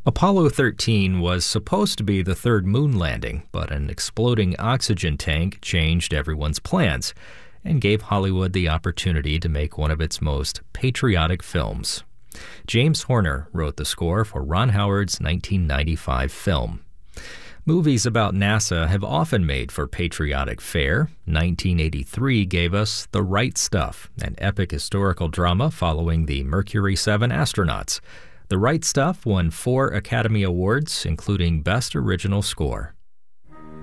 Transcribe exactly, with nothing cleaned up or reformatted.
Apollo thirteen was supposed to be the third moon landing, but an exploding oxygen tank changed everyone's plans and gave Hollywood the opportunity to make one of its most patriotic films. James Horner wrote the score for Ron Howard's nineteen ninety-five film. Movies about NASA have often made for patriotic fare. nineteen eighty-three gave us The Right Stuff, an epic historical drama following the Mercury seven astronauts. The Right Stuff won four Academy Awards, including Best Original Score.